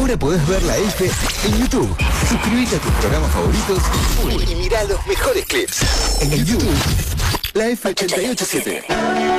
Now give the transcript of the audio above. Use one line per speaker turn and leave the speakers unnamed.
Ahora podés ver la F en YouTube. Suscríbete a tus programas favoritos y mirá los mejores clips. En el YouTube, la F887.